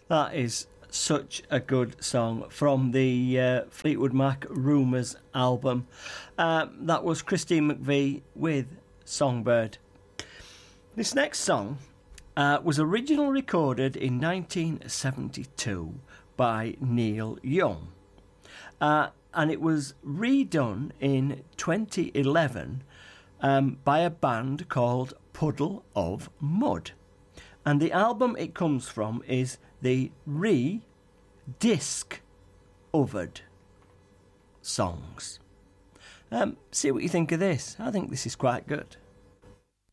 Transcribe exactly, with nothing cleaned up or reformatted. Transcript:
That is such a good song from the uh, Fleetwood Mac Rumours album. Uh, that was Christine McVie with Songbird. This next song uh, was originally recorded in nineteen seventy-two by Neil Young. Uh, and it was redone in twenty eleven um, by a band called Puddle of Mudd. And the album it comes from is the Re-Disc-Overed Songs. Um, see what you think of this. I think this is quite good.